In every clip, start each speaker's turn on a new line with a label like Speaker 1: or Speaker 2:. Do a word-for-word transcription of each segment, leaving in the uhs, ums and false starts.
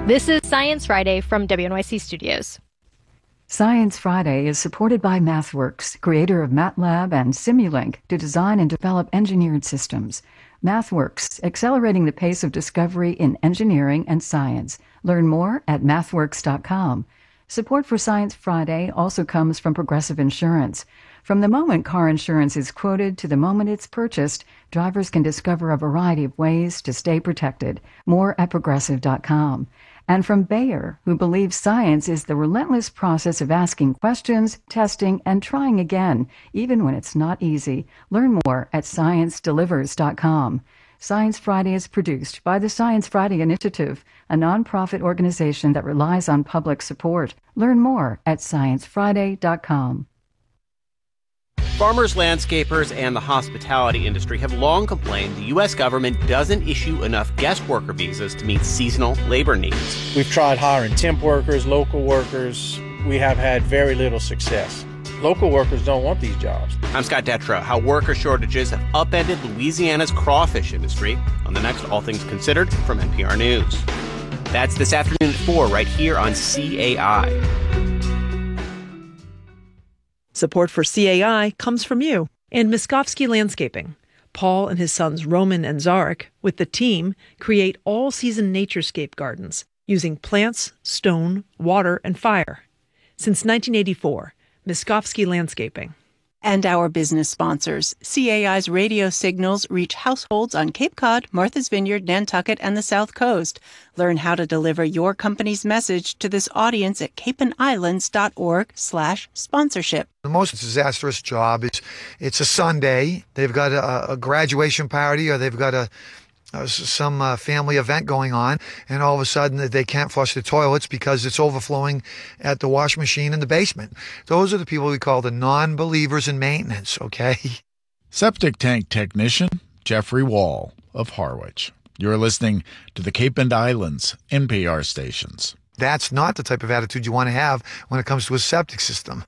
Speaker 1: This is Science Friday from W N Y C Studios.
Speaker 2: Science Friday is supported by MathWorks, creator of MATLAB and Simulink, to design and develop engineered systems. MathWorks, accelerating the pace of discovery in engineering and science. Learn more at mathworks dot com. Support for Science Friday also comes from Progressive Insurance. From the moment car insurance is quoted to the moment it's purchased, drivers can discover a variety of ways to stay protected. More at progressive dot com. And from Bayer, who believes science is the relentless process of asking questions, testing, and trying again, even when it's not easy. Learn more at science delivers dot com. Science Friday is produced by the Science Friday Initiative, a nonprofit organization that relies on public support. Learn more at science friday dot com.
Speaker 3: Farmers, landscapers, and the hospitality industry have long complained the U S government doesn't issue enough guest worker visas to meet seasonal labor needs.
Speaker 4: We've tried hiring temp workers, local workers. We have had very little success. Local workers don't want these jobs.
Speaker 3: I'm Scott Detrow. How worker shortages have upended Louisiana's crawfish industry on the next All Things Considered from N P R News. That's this afternoon at four right here on C A I.
Speaker 5: Support for C A I comes from you and Miskovsky Landscaping. Paul and his sons Roman and Zarek, with the team, create all-season naturescape gardens using plants, stone, water, and fire. Since nineteen eighty-four, Miskovsky Landscaping.
Speaker 6: And our business sponsors. C A I's radio signals reach households on Cape Cod, Martha's Vineyard, Nantucket, and the South Coast. Learn how to deliver your company's message to this audience at capeandislands.org slash sponsorship.
Speaker 7: The most disastrous job is it's a Sunday. They've got a, a graduation party, or they've got a Uh, some uh, family event going on, and all of a sudden they can't flush the toilets because it's overflowing at the wash machine in the basement. Those are the people we call the non-believers in maintenance, okay?
Speaker 8: Septic tank technician Jeffrey Wall of Harwich. You're listening to the Cape and Islands N P R stations.
Speaker 7: That's not the type of attitude you want to have when it comes to a septic system.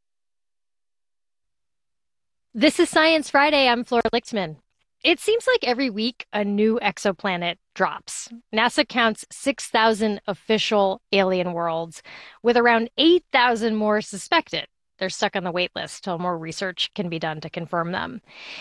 Speaker 1: This is Science Friday. I'm Flora Lichtman. It seems like every week a new exoplanet drops. NASA counts six thousand official alien worlds, with around eight thousand more suspected. They're stuck on the wait list till more research can be done to confirm them.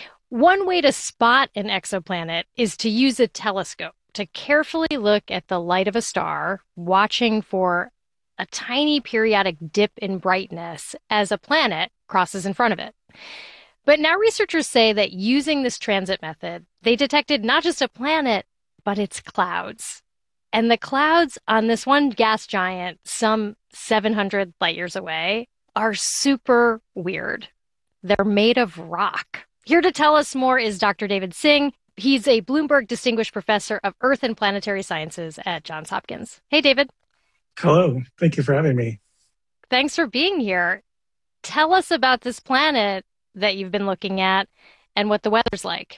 Speaker 1: One way to spot an exoplanet is to use a telescope to carefully look at the light of a star, watching for a tiny periodic dip in brightness as a planet crosses in front of it. But now researchers say that using this transit method, they detected not just a planet, but its clouds. And the clouds on this one gas giant, some seven hundred light years away, are super weird. They're made of rock. Here to tell us more is Doctor David Singh. He's a Bloomberg Distinguished Professor of Earth and Planetary Sciences at Johns Hopkins. Hey, David.
Speaker 9: Hello. Thank you for having me.
Speaker 1: Thanks for being here. Tell us about this planet that you've been looking at and what the weather's like.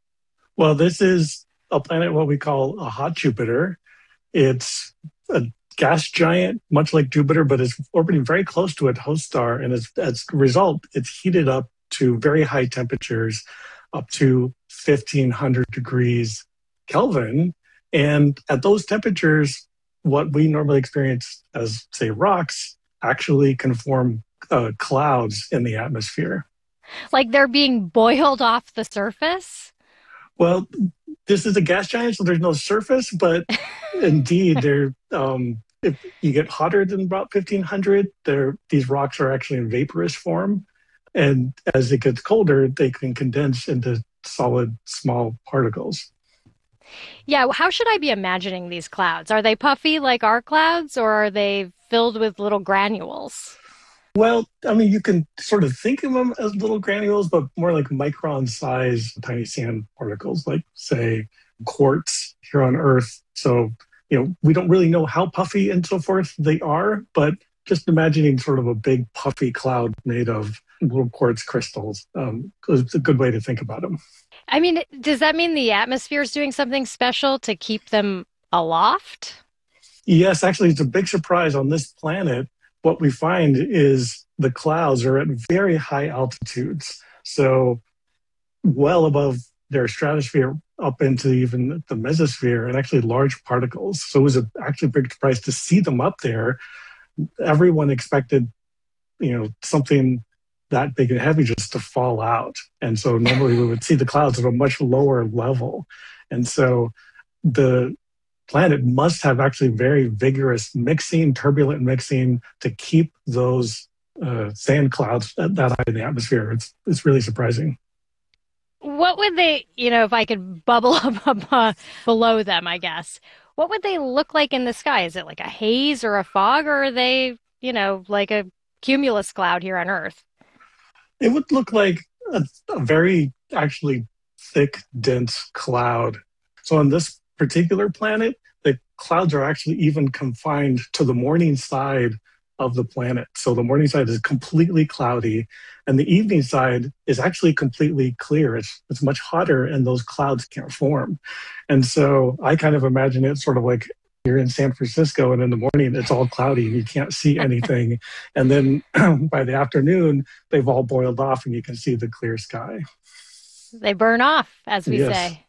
Speaker 9: Well, this is a planet, what we call a hot Jupiter. It's a gas giant, much like Jupiter, but it's orbiting very close to a host star. And as, as a result, it's heated up to very high temperatures, up to fifteen hundred degrees Kelvin. And at those temperatures, what we normally experience as, say, rocks actually can form uh, clouds in the atmosphere.
Speaker 1: Like they're being boiled off the surface?
Speaker 9: Well, this is a gas giant, so there's no surface, but indeed, they're, um, if you get hotter than about fifteen hundred, these rocks are actually in vaporous form. And as it gets colder, they can condense into solid, small particles.
Speaker 1: Yeah, how should I be imagining these clouds? Are they puffy like our clouds, or are they filled with little granules?
Speaker 9: Well, I mean, you can sort of think of them as little granules, but more like micron-sized tiny sand particles, like, say, quartz here on Earth. So, you know, we don't really know how puffy and so forth they are, but just imagining sort of a big puffy cloud made of little quartz crystals um, is a good way to think about them.
Speaker 1: I mean, does that mean the atmosphere is doing something special to keep them aloft?
Speaker 9: Yes, actually, it's a big surprise on this planet. What we find is the clouds are at very high altitudes. So well above their stratosphere up into even the mesosphere, and actually large particles. So it was a, actually a big surprise to see them up there. Everyone expected, you know, something that big and heavy just to fall out. And so normally we would see the clouds at a much lower level. And so the planet must have actually very vigorous mixing, turbulent mixing to keep those uh, sand clouds that, that high in the atmosphere. It's, it's really surprising.
Speaker 1: What would they, you know, if I could bubble up, up uh, below them, I guess, what would they look like in the sky? Is it like a haze or a fog, or are they, you know, like a cumulus cloud here on Earth?
Speaker 9: It would look like a, a very actually thick, dense cloud. So on this particular planet, the clouds are actually even confined to the morning side of the planet. So the morning side is completely cloudy, and the evening side is actually completely clear. It's, it's much hotter, and those clouds can't form. And so I kind of imagine it sort of like you're in San Francisco, and in the morning it's all cloudy and you can't see anything. And then by the afternoon, they've all boiled off and you can see the clear sky.
Speaker 1: They burn off, as we
Speaker 9: Yes.
Speaker 1: say.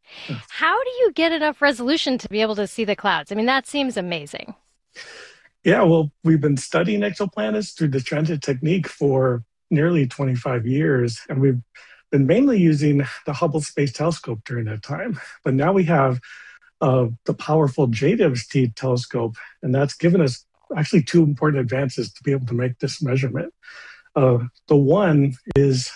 Speaker 1: How do you get enough resolution to be able to see the clouds? I mean, that seems amazing.
Speaker 9: Yeah, well, we've been studying exoplanets through the transit technique for nearly twenty-five years, and we've been mainly using the Hubble Space Telescope during that time. But now we have uh, the powerful J D I V S T telescope, and that's given us actually two important advances to be able to make this measurement. Uh, the one is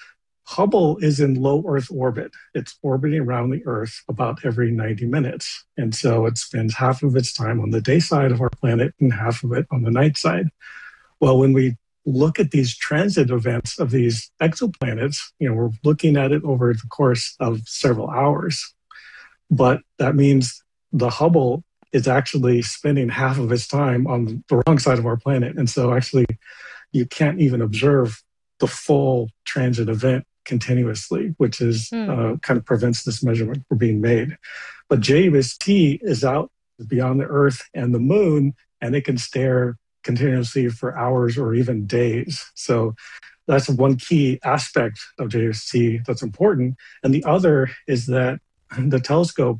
Speaker 9: Hubble is in low Earth orbit. It's orbiting around the Earth about every ninety minutes. And so it spends half of its time on the day side of our planet and half of it on the night side. Well, when we look at these transit events of these exoplanets, you know, we're looking at it over the course of several hours. But that means the Hubble is actually spending half of its time on the wrong side of our planet. And so actually you can't even observe the full transit event continuously, which is
Speaker 1: Hmm.
Speaker 9: uh, kind of prevents this measurement from being made. But J D I V S T is out beyond the Earth and the Moon, and it can stare continuously for hours or even days. So that's one key aspect of J D I V S T that's important. And the other is that the telescope,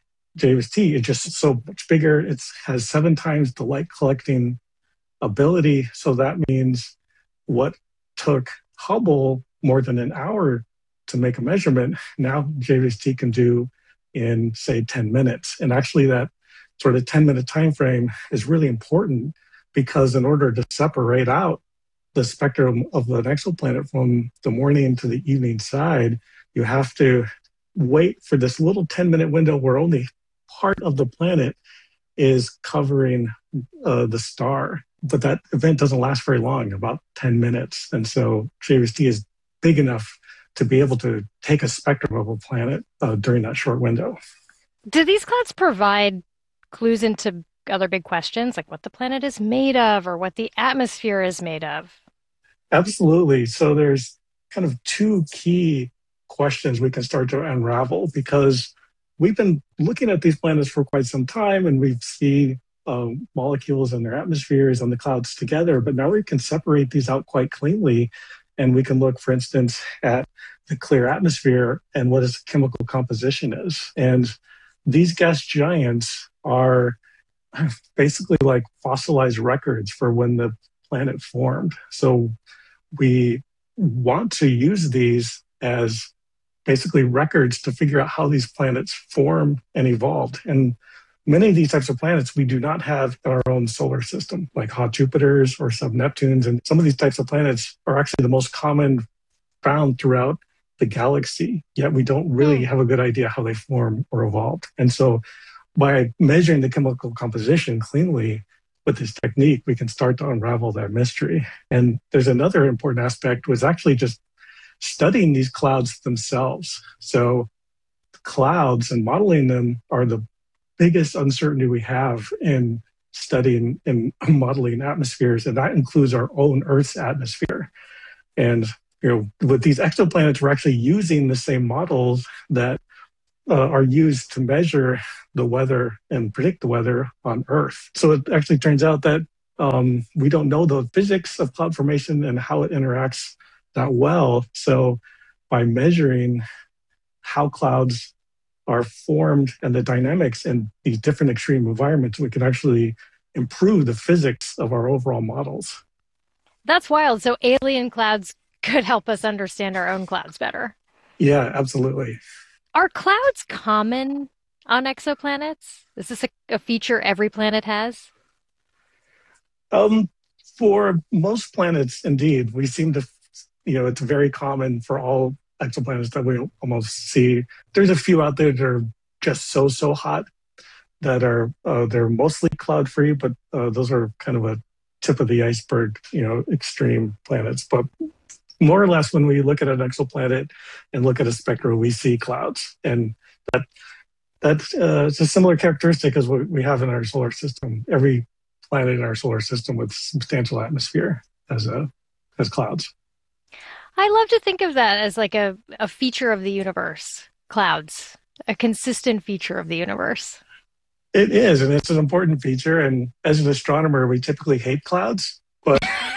Speaker 9: J D I V S T, is just so much bigger. It has seven times the light collecting ability. So that means what took Hubble more than an hour to make a measurement, now J D I V S T can do in, say, ten minutes. And actually that sort of ten minute time frame is really important, because in order to separate out the spectrum of an exoplanet from the morning to the evening side, you have to wait for this little ten minute window where only part of the planet is covering uh, the star. But that event doesn't last very long, about ten minutes. And so J D I V S T is big enough to be able to take a spectrum of a planet uh, during that short window.
Speaker 1: Do these clouds provide clues into other big questions, like what the planet is made of or what the atmosphere is made of?
Speaker 9: Absolutely. So there's kind of two key questions we can start to unravel, because we've been looking at these planets for quite some time, and we've seen uh, molecules and their atmospheres and the clouds together, but now we can separate these out quite cleanly. And we can look, for instance, at the clear atmosphere and what its chemical composition is. And these gas giants are basically like fossilized records for when the planet formed. So we want to use these as basically records to figure out how these planets formed and evolved. And many of these types of planets we do not have in our own solar system, like hot Jupiters or sub-Neptunes. And some of these types of planets are actually the most common found throughout the galaxy, yet we don't really have a good idea how they formed or evolved. And so by measuring the chemical composition cleanly with this technique, we can start to unravel that mystery. And there's another important aspect, was actually just studying these clouds themselves. So clouds and modeling them are the biggest uncertainty we have in studying and modeling atmospheres, and that includes our own Earth's atmosphere. And you know, with these exoplanets, we're actually using the same models that uh, are used to measure the weather and predict the weather on Earth. So it actually turns out that um, we don't know the physics of cloud formation and how it interacts that well. So by measuring how clouds are formed and the dynamics in these different extreme environments, we can actually improve the physics of our overall models.
Speaker 1: That's wild. So alien clouds could help us understand our own clouds better.
Speaker 9: Yeah, absolutely.
Speaker 1: Are clouds common on exoplanets? Is this a, a feature every planet has?
Speaker 9: Um, for most planets, indeed, we seem to, you know, it's very common for all exoplanets that we almost see. There's a few out there that are just so, so hot that are, uh, they're mostly cloud-free, but uh, those are kind of a tip of the iceberg, you know, extreme planets. But more or less, when we look at an exoplanet and look at a spectrum, we see clouds. And that that's uh, it's a similar characteristic as what we have in our solar system. Every planet in our solar system with substantial atmosphere has a has clouds.
Speaker 1: I love to think of that as like a, a feature of the universe, clouds, a consistent feature of the universe.
Speaker 9: It is, and it's an important feature. And as an astronomer, we typically hate clouds, but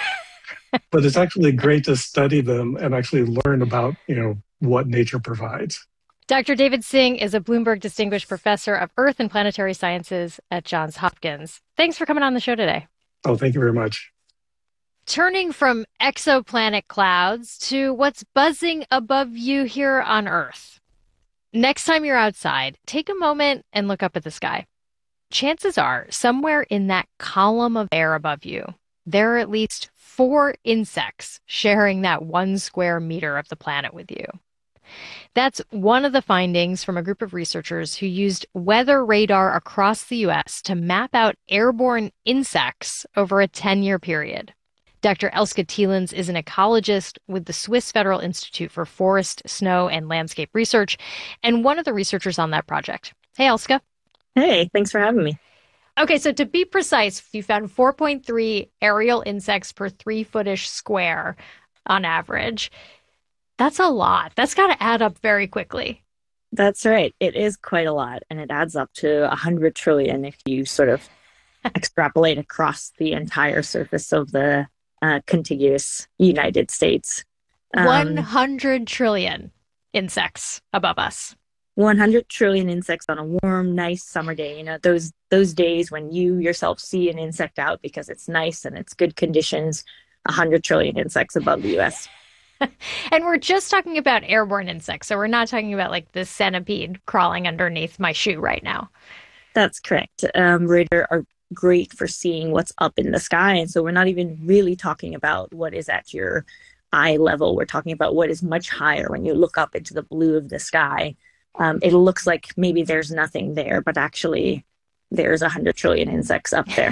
Speaker 9: but it's actually great to study them and actually learn about, you know, what nature provides.
Speaker 1: Doctor David Singh is a Bloomberg Distinguished Professor of Earth and Planetary Sciences at Johns Hopkins. Thanks for coming on the show today.
Speaker 9: Oh, thank you very much.
Speaker 1: Turning from exoplanet clouds to what's buzzing above you here on Earth. Next time you're outside, take a moment and look up at the sky. Chances are, somewhere in that column of air above you, there are at least four insects sharing that one square meter of the planet with you. That's one of the findings from a group of researchers who used weather radar across the U S to map out airborne insects over a ten-year period. Doctor Elske Thielens is an ecologist with the Swiss Federal Institute for Forest, Snow, and Landscape Research, and one of the researchers on that project. Hey, Elske.
Speaker 10: Hey, thanks for having me.
Speaker 1: Okay, so to be precise, you found four point three aerial insects per three-footish square on average. That's a lot. That's got to add up very quickly.
Speaker 10: That's right. It is quite a lot, and it adds up to one hundred trillion if you sort of extrapolate across the entire surface of the uh, contiguous United States. Um,
Speaker 1: one hundred trillion insects above us.
Speaker 10: one hundred trillion insects on a warm, nice summer day. You know, those those days when you yourself see an insect out because it's nice and it's good conditions, one hundred trillion insects above the U S.
Speaker 1: And we're just talking about airborne insects, so we're not talking about like the centipede crawling underneath my shoe right now.
Speaker 10: That's correct. Um, radar are great for seeing what's up in the sky, and so we're not even really talking about what is at your eye level. We're talking about what is much higher when you look up into the blue of the sky. Um, it looks like maybe there's nothing there, but actually there's one hundred trillion insects up there.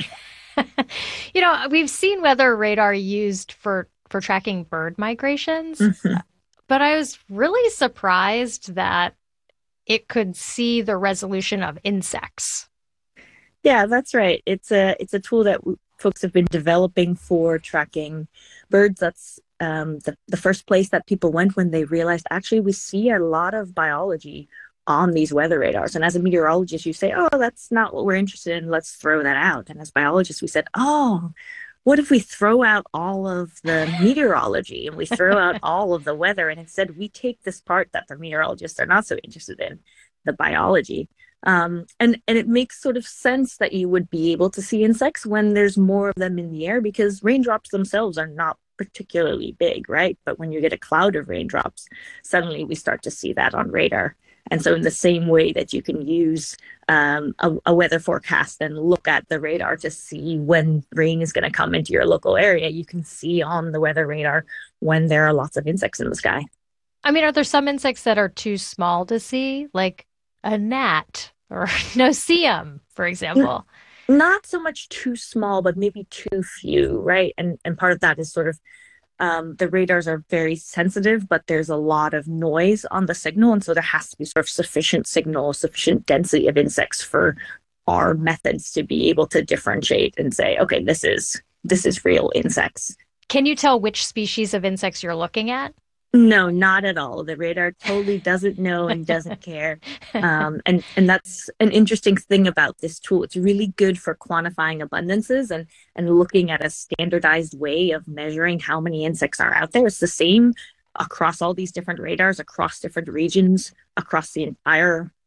Speaker 1: You know, we've seen weather radar used for, for tracking bird migrations,
Speaker 10: Mm-hmm.
Speaker 1: but I was really surprised that it could see the resolution of insects.
Speaker 10: Yeah, that's right. It's a it's a tool that w- folks have been developing for tracking birds. That's um, the, the first place that people went when they realized, actually, we see a lot of biology on these weather radars. And as a meteorologist, you say, oh, that's not what we're interested in. Let's throw that out. And as biologists, we said, oh, what if we throw out all of the meteorology and we throw out all of the weather, and instead we take this part that the meteorologists are not so interested in, the biology. Um, and, and it makes sort of sense that you would be able to see insects when there's more of them in the air, because raindrops themselves are not particularly big, right? But when you get a cloud of raindrops, suddenly we start to see that on radar. And so in the same way that you can use um, a, a weather forecast and look at the radar to see when rain is going to come into your local area, you can see on the weather radar when there are lots of insects in the sky.
Speaker 1: I mean, are there some insects that are too small to see, like a gnat or no-see-um, for example?
Speaker 10: Not so much too small, but maybe too few, right? And and part of that is sort of um, the radars are very sensitive, but there's a lot of noise on the signal. And so there has to be sort of sufficient signal, sufficient density of insects for our methods to be able to differentiate and say, okay, this is this is real insects.
Speaker 1: Can you tell which species of insects you're looking at?
Speaker 10: No, not at all. The radar totally doesn't know and doesn't care. Um, and, and that's an interesting thing about this tool. It's really good for quantifying abundances and, and looking at a standardized way of measuring how many insects are out there. It's the same across all these different radars, across different regions, across the entire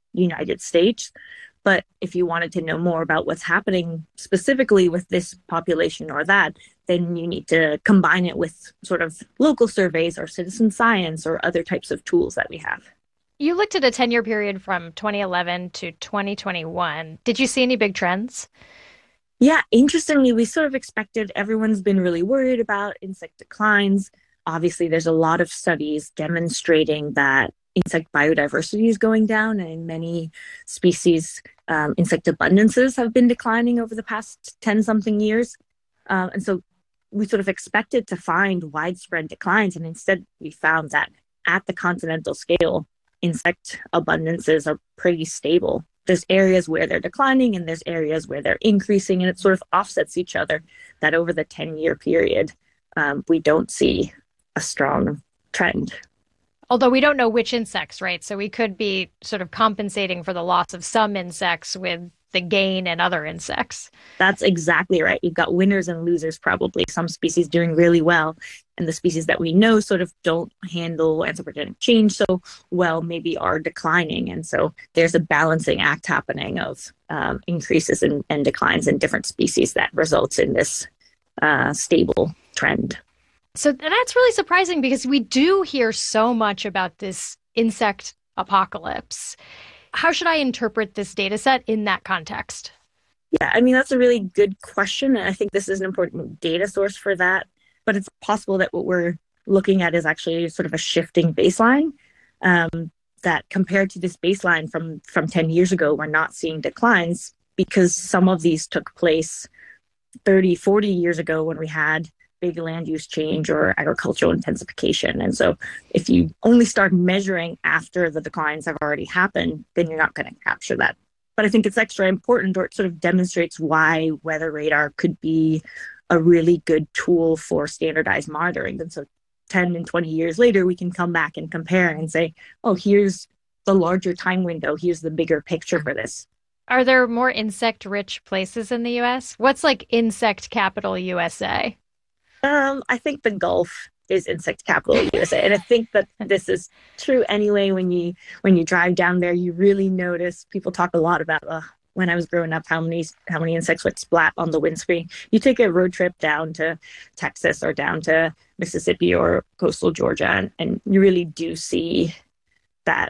Speaker 10: United States. But if you wanted to know more about what's happening specifically with this population or that, then you need to combine it with sort of local surveys or citizen science or other types of tools that we have.
Speaker 1: You looked at a ten-year period from twenty eleven to twenty twenty-one. Did you see any big trends?
Speaker 10: Yeah, interestingly, we sort of expected, everyone's been really worried about insect declines. Obviously, there's a lot of studies demonstrating that insect biodiversity is going down, and in many species, um, insect abundances have been declining over the past ten-something years. Um, and so we sort of expected to find widespread declines, and instead we found that at the continental scale, insect abundances are pretty stable. There's areas where they're declining and there's areas where they're increasing, and it sort of offsets each other, that over the ten-year period, um, we don't see a strong trend.
Speaker 1: Although we don't know which insects, right? So we could be sort of compensating for the loss of some insects with the gain in other insects.
Speaker 10: That's exactly right. You've got winners and losers, probably. Some species doing really well, and the species that we know sort of don't handle anthropogenic change so well maybe are declining. And so there's a balancing act happening of um, increases in, and declines in different species that results in this uh, stable trend.
Speaker 1: So that's really surprising, because we do hear so much about this insect apocalypse. How should I interpret this data set in that context?
Speaker 10: Yeah, I mean, that's a really good question. And I think this is an important data source for that. But it's possible that what we're looking at is actually sort of a shifting baseline, um, that compared to this baseline from, from ten years ago, we're not seeing declines, because some of these took place thirty, forty years ago when we had big land use change or agricultural intensification. And so if you only start measuring after the declines have already happened, then you're not going to capture that. But I think it's extra important, or it sort of demonstrates why Weather Radar could be a really good tool for standardized monitoring. And so ten and twenty years later, we can come back and compare and say, oh, here's the larger time window. Here's the bigger picture for this.
Speaker 1: Are there more insect-rich places in the U S? What's like insect capital U S A?
Speaker 10: Um, I think the Gulf is insect capital U S A, and I think that this is true anyway. When you when you drive down there, you really notice people talk a lot about uh, when I was growing up, how many how many insects would splat on the windscreen. You take a road trip down to Texas or down to Mississippi or coastal Georgia, and, and you really do see that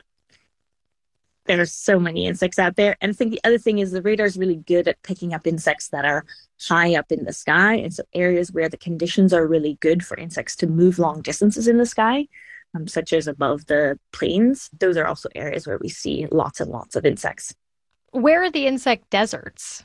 Speaker 10: there's so many insects out there. And I think the other thing is the radar is really good at picking up insects that are high up in the sky. And so areas where the conditions are really good for insects to move long distances in the sky, um, such as above the plains, those are also areas where we see lots and lots of insects.
Speaker 1: Where are the insect deserts?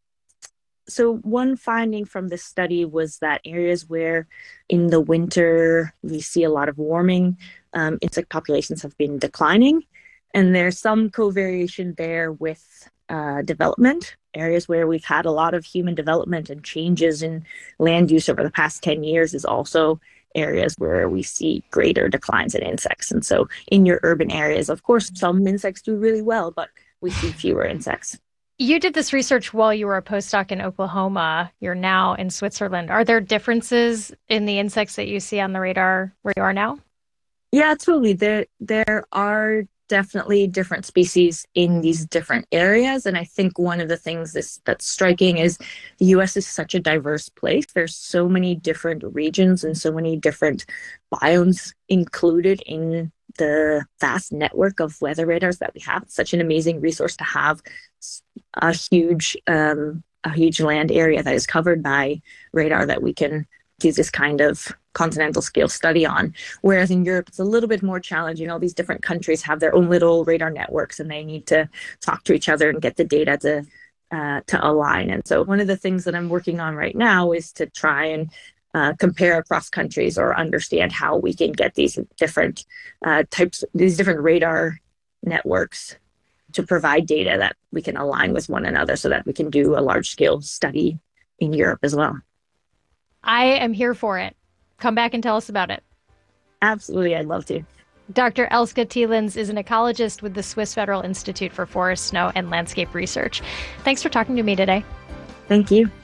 Speaker 10: So one finding from this study was that areas where in the winter we see a lot of warming, um, insect populations have been declining. And there's some covariation there with uh, development. Areas where we've had a lot of human development and changes in land use over the past ten years is also areas where we see greater declines in insects. And so in your urban areas, of course, some insects do really well, but we see fewer insects.
Speaker 1: You did this research while you were a postdoc in Oklahoma. You're now in Switzerland. Are there differences in the insects that you see on the radar where you are now?
Speaker 10: Yeah, totally. There, there are definitely different species in these different areas. And I think one of the things this, that's striking is the U S is such a diverse place. There's so many different regions and so many different biomes included in the vast network of weather radars that we have. It's such an amazing resource to have a huge, um, a huge land area that is covered by radar that we can do this kind of continental scale study on. Whereas in Europe, it's a little bit more challenging. All these different countries have their own little radar networks, and they need to talk to each other and get the data to uh, to align. And so one of the things that I'm working on right now is to try and uh, compare across countries or understand how we can get these different uh, types, these different radar networks to provide data that we can align with one another so that we can do a large scale study in Europe as well.
Speaker 1: I am here for it. Come back and tell us about it.
Speaker 10: Absolutely. I'd love to.
Speaker 1: Doctor Elske Thielens is an ecologist with the Swiss Federal Institute for Forest, Snow, and Landscape Research. Thanks for talking to me today.
Speaker 10: Thank you.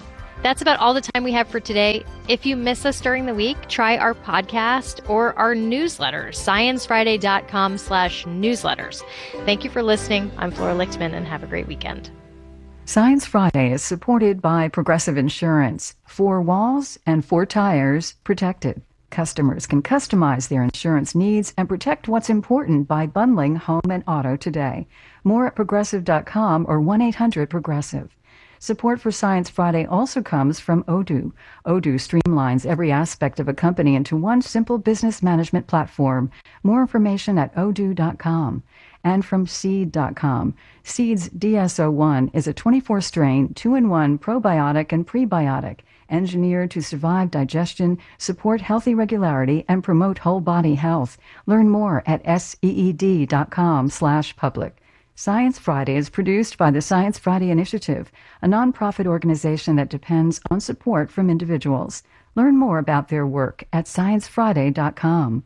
Speaker 1: That's about all the time we have for today. If you miss us during the week, try our podcast or our newsletter, science friday dot com slash newsletters. Thank you for listening. I'm Flora Lichtman, and have a great weekend.
Speaker 2: Science Friday is supported by Progressive Insurance. Four walls and four tires protected. Customers can customize their insurance needs and protect what's important by bundling home and auto today. More at progressive dot com or one eight hundred progressive. Support for Science Friday also comes from Odoo. Odoo streamlines every aspect of a company into one simple business management platform. More information at odoo dot com. And from seed dot com. Seed's D S O one is a twenty-four strain, two in one probiotic and prebiotic, engineered to survive digestion, support healthy regularity, and promote whole body health. Learn more at seed dot com slash public. Science Friday is produced by the Science Friday Initiative, a nonprofit organization that depends on support from individuals. Learn more about their work at science friday dot com.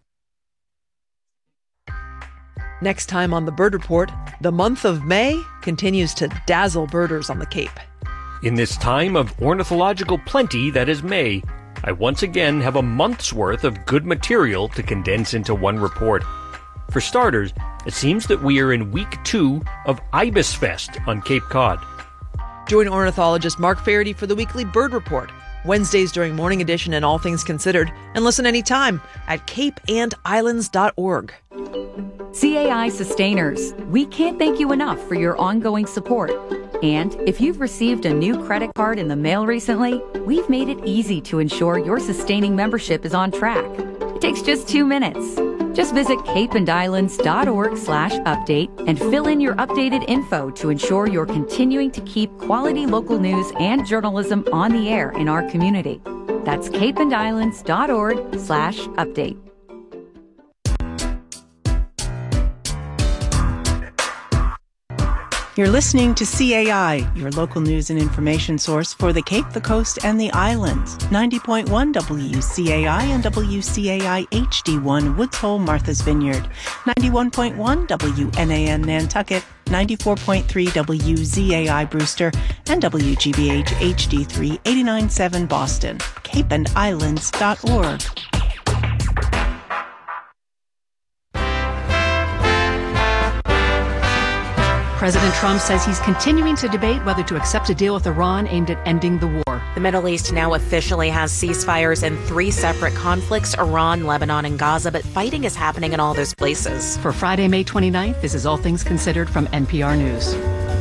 Speaker 5: Next time on the Bird Report, the month of May continues to dazzle birders on the Cape.
Speaker 11: In this time of ornithological plenty that is May, I once again have a month's worth of good material to condense into one report. For starters, it seems that we are in week two of Ibis Fest on Cape Cod.
Speaker 5: Join ornithologist Mark Faraday for the weekly Bird Report, Wednesdays during Morning Edition and All Things Considered, and listen anytime at cape and islands dot org.
Speaker 12: C A I Sustainers, we can't thank you enough for your ongoing support. And if you've received a new credit card in the mail recently, we've made it easy to ensure your sustaining membership is on track. It takes just two minutes. Just visit cape and islands dot org slash update and fill in your updated info to ensure you're continuing to keep quality local news and journalism on the air in our community. That's cape and islands dot org slash update.
Speaker 6: You're listening to C A I, your local news and information source for the Cape, the Coast, and the Islands. ninety point one W C A I and W C A I H D one Woods Hole, Martha's Vineyard. ninety-one point one W N A N Nantucket. ninety-four point three W Z A I Brewster. And W G B H H D three eighty-nine point seven Boston. cape and islands dot org.
Speaker 13: President Trump says he's continuing to debate whether to accept a deal with Iran aimed at ending the war.
Speaker 14: The Middle East now officially has ceasefires in three separate conflicts, Iran, Lebanon, and Gaza, but fighting is happening in all those places.
Speaker 13: For Friday, May twenty-ninth, this is All Things Considered from N P R News.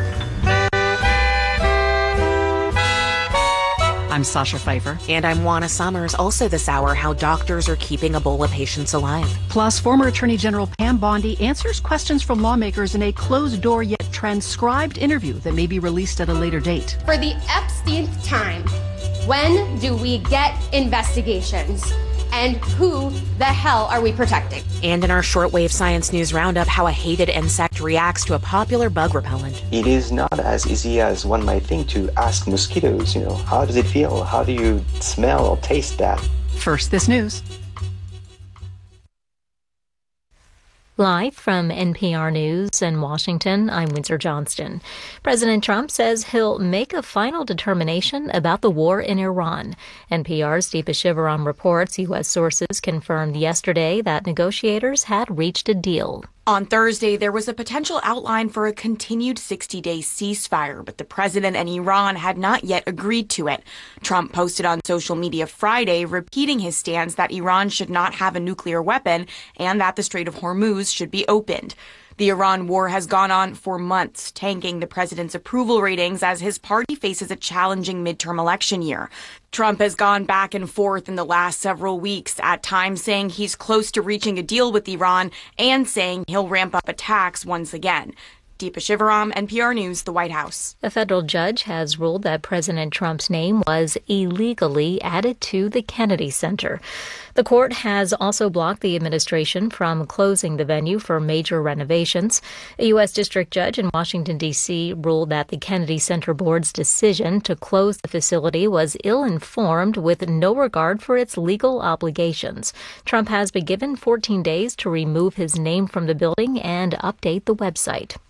Speaker 13: I'm Sasha Pfeiffer.
Speaker 14: And I'm Juana Summers. Also this hour, how doctors are keeping Ebola patients alive.
Speaker 13: Plus, former Attorney General Pam Bondi answers questions from lawmakers in a closed-door yet transcribed interview that may be released at a later date.
Speaker 15: For the Epsteinth time, when do we get investigations? And who the hell are we protecting?
Speaker 14: And in our shortwave science news roundup, how a hated insect reacts to a popular bug repellent.
Speaker 16: It is not as easy as one might think to ask mosquitoes, you know, how does it feel? How do you smell or taste that?
Speaker 13: First, this news.
Speaker 17: Live from N P R News in Washington, I'm Windsor Johnston. President Trump says he'll make a final determination about the war in Iran. N P R's Deepa Shivaram reports U S sources confirmed yesterday that negotiators had reached a deal.
Speaker 18: On Thursday, there was a potential outline for a continued sixty-day ceasefire, but the president and Iran had not yet agreed to it. Trump posted on social media Friday, repeating his stance that Iran should not have a nuclear weapon and that the Strait of Hormuz should be opened. The Iran war has gone on for months, tanking the president's approval ratings as his party faces a challenging midterm election year. Trump has gone back and forth in the last several weeks, at times saying he's close to reaching a deal with Iran and saying he'll ramp up attacks once again. Deepa Shivaram, N P R News, the White House.
Speaker 17: A federal judge has ruled that President Trump's name was illegally added to the Kennedy Center. The court has also blocked the administration from closing the venue for major renovations. A U S district judge in Washington, D C ruled that the Kennedy Center Board's decision to close the facility was ill-informed with no regard for its legal obligations. Trump has been given fourteen days to remove his name from the building and update the website.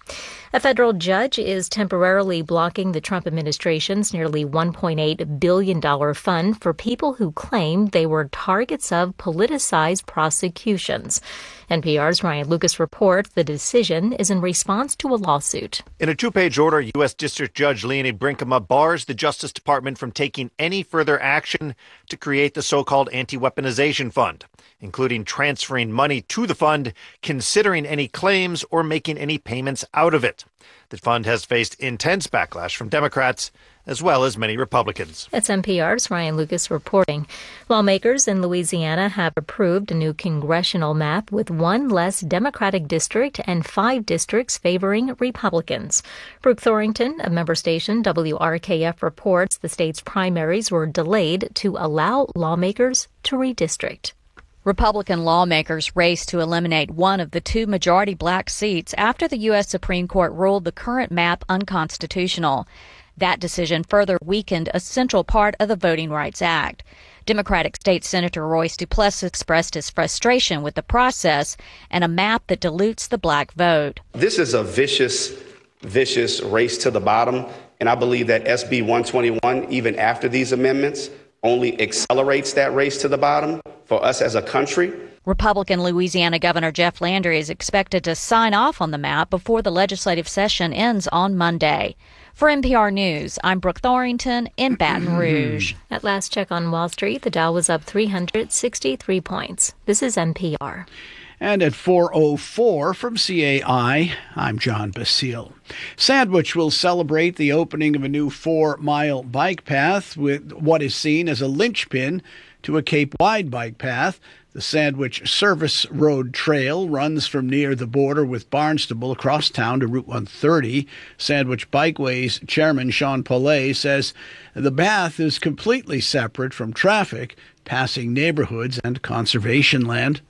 Speaker 17: A federal judge is temporarily blocking the Trump administration's nearly one point eight billion dollars fund for people who claim they were targets of politicized prosecutions. N P R's Ryan Lucas reports the decision is in response to a lawsuit.
Speaker 19: In a two-page order, U S. District Judge Leonie Brinkema bars the Justice Department from taking any further action to create the so-called anti-weaponization fund, including transferring money to the fund, considering any claims, or making any payments out of it. The fund has faced intense backlash from Democrats as well as many Republicans.
Speaker 17: That's N P R's Ryan Lucas reporting. Lawmakers in Louisiana have approved a new congressional map with one less Democratic district and five districts favoring Republicans. Brooke Thorington of member station W R K F reports the state's primaries were delayed to allow lawmakers to redistrict.
Speaker 20: Republican lawmakers raced to eliminate one of the two majority black seats after the U S. Supreme Court ruled the current map unconstitutional. That decision further weakened a central part of the Voting Rights Act. Democratic State Senator Royce Duplessis expressed his frustration with the process and a map that dilutes the black vote.
Speaker 21: This is a vicious, vicious race to the bottom, and I believe that S B one twenty-one, even after these amendments, only accelerates that race to the bottom for us as a country.
Speaker 20: Republican Louisiana Governor Jeff Landry is expected to sign off on the map before the legislative session ends on Monday. For N P R News, I'm Brooke Thorington in Baton Rouge.
Speaker 17: At last check on Wall Street, the Dow was up three hundred sixty-three points. This is N P R.
Speaker 22: And at four oh four from C A I, I'm John Basile. Sandwich will celebrate the opening of a new four-mile bike path with what is seen as a linchpin to a Cape-wide bike path. The Sandwich Service Road Trail runs from near the border with Barnstable across town to Route one thirty. Sandwich Bikeways Chairman Sean Paulet says the path is completely separate from traffic, passing neighborhoods and conservation land.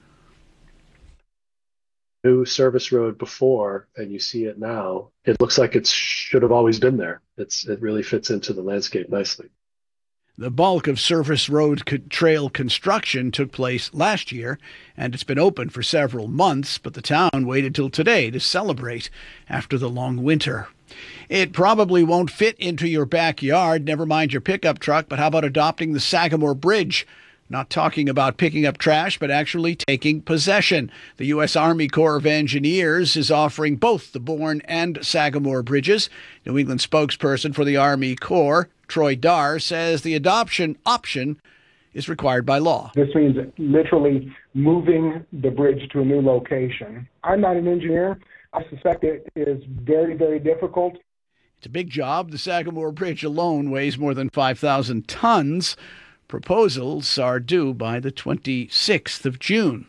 Speaker 23: New service road before, and you see it now, it looks like it should have always been there. It's It really fits into the landscape nicely.
Speaker 22: The bulk of Service Road co- Trail construction took place last year, and it's been open for several months, but the town waited till today to celebrate after the long winter. It probably won't fit into your backyard, never mind your pickup truck, but how about adopting the Sagamore Bridge? Not talking about picking up trash, but actually taking possession. The U S. Army Corps of Engineers is offering both the Bourne and Sagamore bridges. New England spokesperson for the Army Corps, Troy Darr, says the adoption option is required by law.
Speaker 24: This means literally moving the bridge to a new location. I'm not an engineer. I suspect it is very, very difficult.
Speaker 22: It's a big job. The Sagamore Bridge alone weighs more than five thousand tons. Proposals are due by the twenty-sixth of June.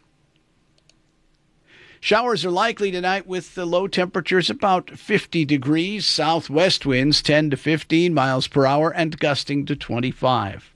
Speaker 22: Showers are likely tonight with the low temperatures about fifty degrees, southwest winds ten to fifteen miles per hour and gusting to twenty-five.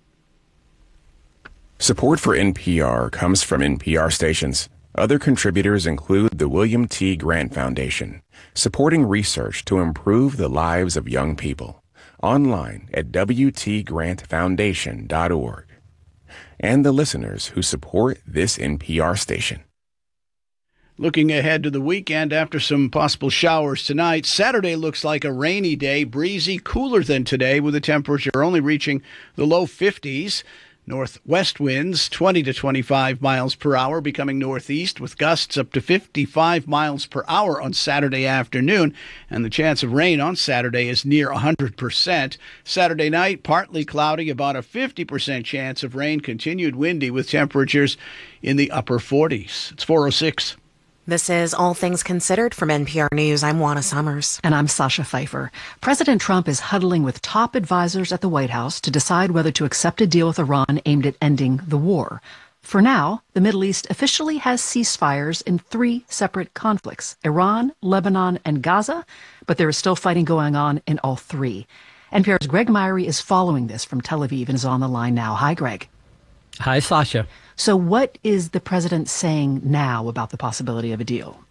Speaker 25: Support for N P R comes from N P R stations. Other contributors include the William T. Grant Foundation, supporting research to improve the lives of young people. Online at w t grant foundation dot org. And the listeners who support this N P R station.
Speaker 22: Looking ahead to the weekend after some possible showers tonight, Saturday looks like a rainy day, breezy, cooler than today, with a temperature only reaching the low fifties. Northwest winds twenty to twenty-five miles per hour, becoming northeast with gusts up to fifty-five miles per hour on Saturday afternoon, and the chance of rain on Saturday is near one hundred percent. Saturday night, partly cloudy, about a fifty percent chance of rain, continued windy with temperatures in the upper forties. It's four oh six.
Speaker 14: This is All Things Considered from N P R News. I'm Juana Summers.
Speaker 13: And I'm Sasha Pfeiffer. President Trump is huddling with top advisors at the White House to decide whether to accept a deal with Iran aimed at ending the war. For now, the Middle East officially has ceasefires in three separate conflicts, Iran, Lebanon, and Gaza, but there is still fighting going on in all three. N P R's Greg Myrie is following this from Tel Aviv and is on the line now. Hi, Greg.
Speaker 26: Hi, Sasha.
Speaker 13: So what is the president saying now about the possibility of a deal?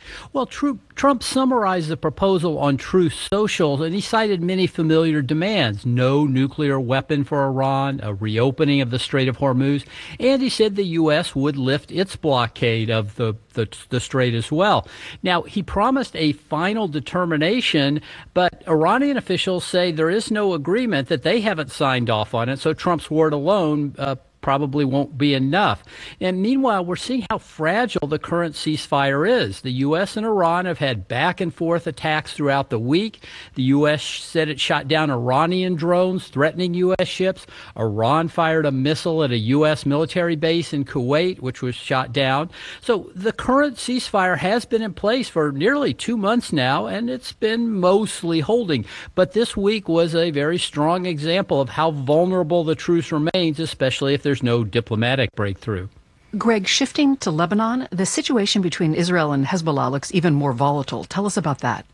Speaker 3: Well, Trump summarized the proposal on Truth Social, and he cited many familiar demands: no nuclear weapon for Iran, a reopening of the Strait of Hormuz, and he said the U S would lift its blockade of the, the, the strait as well. Now, he promised a final determination, but Iranian officials say there is no agreement, that they haven't signed off on it, so Trump's word alone uh, probably won't be enough. And meanwhile, we're seeing how fragile the current ceasefire is. The U S and Iran have had back and forth attacks throughout the week. The U S said it shot down Iranian drones threatening U S ships. Iran fired a missile at a U S military base in Kuwait, which was shot down. So the current ceasefire has been in place for nearly two months now, and it's been mostly holding. But this week was a very strong example of how vulnerable the truce remains, especially if there's no diplomatic breakthrough.
Speaker 13: Greg, shifting to Lebanon, the situation between Israel and Hezbollah looks even more volatile. Tell us about that.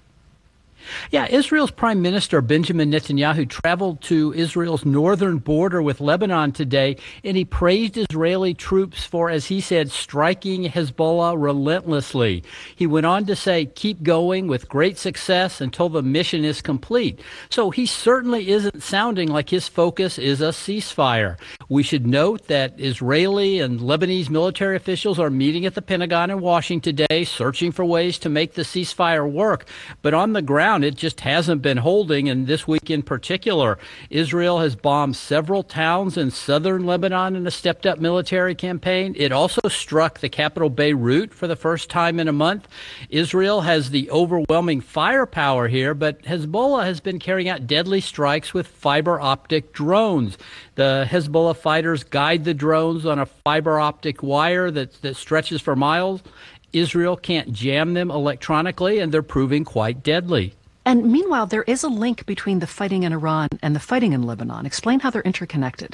Speaker 3: Yeah, Israel's Prime Minister Benjamin Netanyahu traveled to Israel's northern border with Lebanon today, and he praised Israeli troops for, as he said, striking Hezbollah relentlessly. He went on to say, keep going with great success until the mission is complete. So he certainly isn't sounding like his focus is a ceasefire. We should note that Israeli and Lebanese military officials are meeting at the Pentagon in Washington today, searching for ways to make the ceasefire work. But on the ground, it just hasn't been holding, and this week in particular, Israel has bombed several towns in southern Lebanon in a stepped-up military campaign. It also struck the capital Beirut for the first time in a month. Israel has the overwhelming firepower here, but Hezbollah has been carrying out deadly strikes with fiber-optic drones. The Hezbollah fighters guide the drones on a fiber-optic wire that, that stretches for miles. Israel can't jam them electronically, and they're proving quite deadly.
Speaker 13: And meanwhile, there is a link between the fighting in Iran and the fighting in Lebanon. Explain how they're interconnected.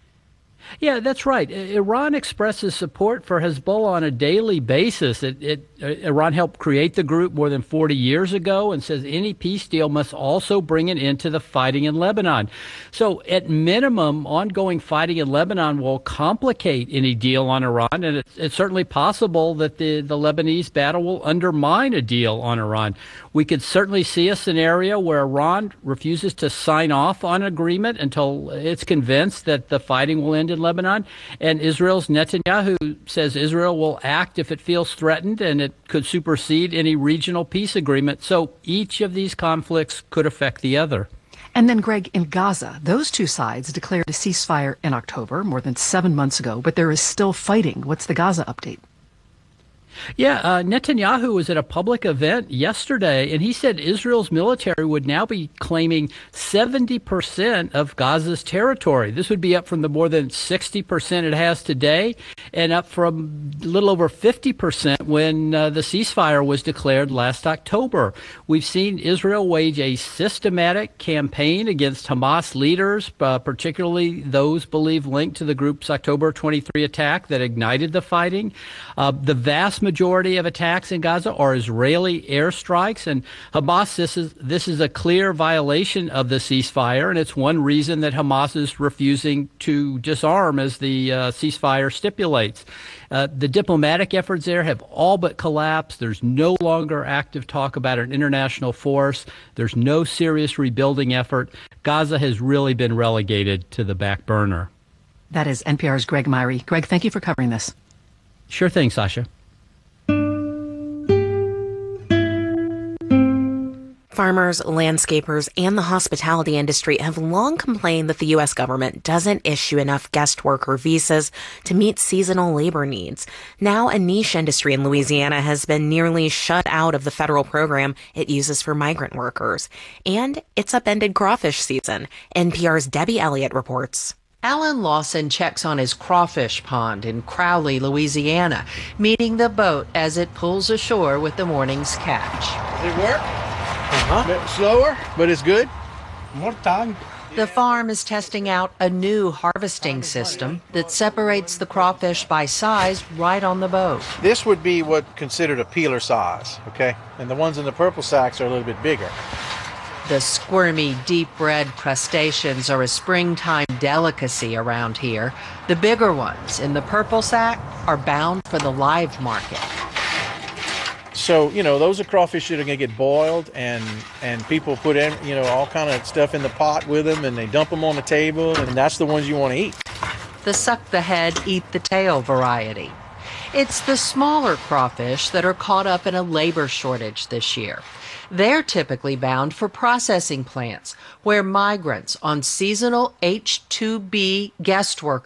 Speaker 3: Yeah, that's right. Iran expresses support for Hezbollah on a daily basis. It, it, uh, Iran helped create the group more than forty years ago and says any peace deal must also bring an end to the fighting in Lebanon. So at minimum, ongoing fighting in Lebanon will complicate any deal on Iran, and it's, it's certainly possible that the, the Lebanese battle will undermine a deal on Iran. We could certainly see a scenario where Iran refuses to sign off on an agreement until it's convinced that the fighting will end in Lebanon, and Israel's Netanyahu says Israel will act if it feels threatened, and it could supersede any regional peace agreement. So each of these conflicts could affect the other.
Speaker 13: And then, Greg, in Gaza, those two sides declared a ceasefire in October, more than seven months ago, but there is still fighting. What's the Gaza update?
Speaker 3: Yeah, uh, Netanyahu was at a public event yesterday, and he said Israel's military would now be claiming seventy percent of Gaza's territory. This would be up from the more than sixty percent it has today, and up from a little over fifty percent when uh, the ceasefire was declared last October. We've seen Israel wage a systematic campaign against Hamas leaders, uh, particularly those believed linked to the group's October twenty-three attack that ignited the fighting. Uh, the vast majority of attacks in Gaza are Israeli airstrikes, and Hamas, this is this is a clear violation of the ceasefire, and it's one reason that Hamas is refusing to disarm as the uh, ceasefire stipulates. Uh, the diplomatic efforts there have all but collapsed. There's no longer active talk about an international force. There's no serious rebuilding effort. Gaza has really been relegated to the back burner.
Speaker 13: That is N P R's Greg Myrie. Greg, thank you for covering this.
Speaker 3: Sure thing, Sasha.
Speaker 14: Farmers, landscapers, and the hospitality industry have long complained that the U S government doesn't issue enough guest worker visas to meet seasonal labor needs. Now, a niche industry in Louisiana has been nearly shut out of the federal program it uses for migrant workers. And it's upended crawfish season. N P R's Debbie Elliott reports.
Speaker 4: Alan Lawson checks on his crawfish pond in Crowley, Louisiana, meeting the boat as it pulls ashore with the morning's catch.
Speaker 7: Does it work? Uh-huh. A bit slower, but it's good. More time.
Speaker 4: The farm is testing out a new harvesting system that separates the crawfish by size right on the boat.
Speaker 7: This would be what considered a peeler size, okay? And the ones in the purple sacks are a little bit bigger.
Speaker 4: The squirmy, deep red crustaceans are a springtime delicacy around here. The bigger ones in the purple sack are bound for the live market.
Speaker 7: So, you know, those are crawfish that are going to get boiled, and and people put in, you know, all kind of stuff in the pot with them, and they dump them on the table, and that's the ones you want to eat.
Speaker 4: The suck the head, eat the tail variety. It's the smaller crawfish that are caught up in a labor shortage this year. They're typically bound for processing plants, where migrants on seasonal H two B guest worker